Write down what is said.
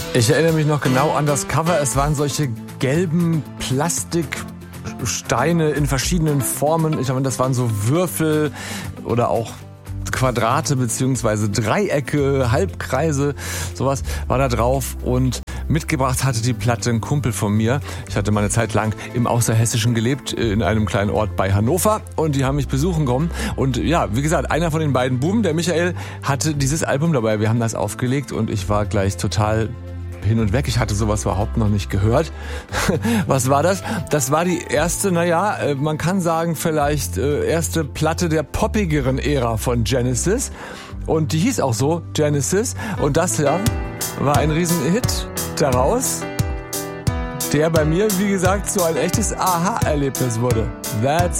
Ich erinnere mich noch genau an das Cover. Es waren solche gelben Plastiksteine in verschiedenen Formen. Ich meine, das waren so Würfel oder auch Quadrate beziehungsweise Dreiecke, Halbkreise, sowas war da drauf. Und mitgebracht hatte die Platte ein Kumpel von mir. Ich hatte mal eine Zeit lang im Außerhessischen gelebt, in einem kleinen Ort bei Hannover, und die haben mich besuchen kommen. Und ja, wie gesagt, einer von den beiden Buben, der Michael, hatte dieses Album dabei. Wir haben das aufgelegt und ich war gleich total hin und weg. Ich hatte sowas überhaupt noch nicht gehört. Was war das? Das war die erste, man kann sagen vielleicht erste Platte der poppigeren Ära von Genesis. Und die hieß auch so, Genesis. Und das ja war ein Riesenhit daraus, der bei mir, wie gesagt, so ein echtes Aha-Erlebnis wurde. That's